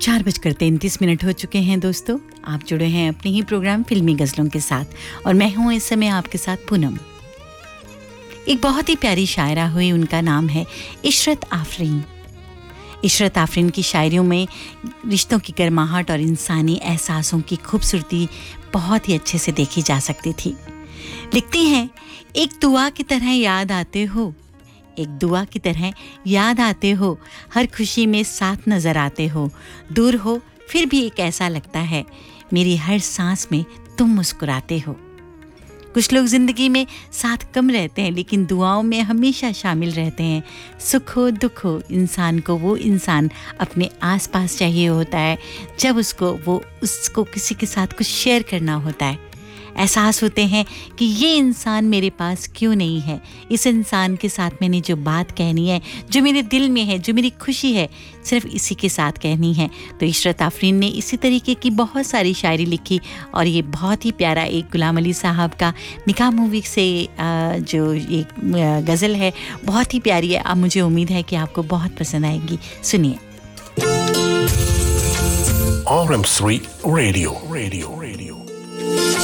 4:33 हो चुके हैं दोस्तों। आप जुड़े हैं अपने ही प्रोग्राम फिल्मी गज़लों के साथ और मैं हूं इस समय आपके साथ पूनम। एक बहुत ही प्यारी शायरा हुई, उनका नाम है इशरत आफरीन। इशरत आफरीन की शायरियों में रिश्तों की गर्माहट और इंसानी एहसासों की खूबसूरती बहुत ही अच्छे से देखी जा सकती थी। लिखती हैं, एक दुआ की तरह याद आते हो, एक दुआ की तरह याद आते हो, हर खुशी में साथ नज़र आते हो, दूर हो फिर भी एक ऐसा लगता है, मेरी हर सांस में तुम मुस्कुराते हो। कुछ लोग ज़िंदगी में साथ कम रहते हैं लेकिन दुआओं में हमेशा शामिल रहते हैं। सुख हो दुख हो, इंसान को वो इंसान अपने आसपास चाहिए होता है जब उसको किसी के साथ कुछ शेयर करना होता है। एहसास होते हैं कि ये इंसान मेरे पास क्यों नहीं है, इस इंसान के साथ मैंने जो बात कहनी है, जो मेरे दिल में है, जो मेरी खुशी है, सिर्फ इसी के साथ कहनी है। तो इशरत आफरीन ने इसी तरीके की बहुत सारी शायरी लिखी और ये बहुत ही प्यारा एक गुलाम अली साहब का निकाह मूवी से जो ये गज़ल है बहुत ही प्यारी है। अब मुझे उम्मीद है कि आपको बहुत पसंद आएगी। सुनिए। RM3 radio.